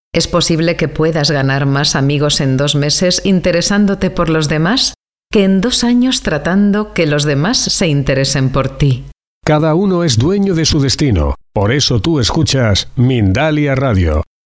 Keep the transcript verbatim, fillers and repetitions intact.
¿Es posible que puedas ganar más amigos en dos meses interesándote por los demás que en dos años tratando que los demás se interesen por ti? Cada uno es dueño de su destino. Por eso tú escuchas Mindalia Radio.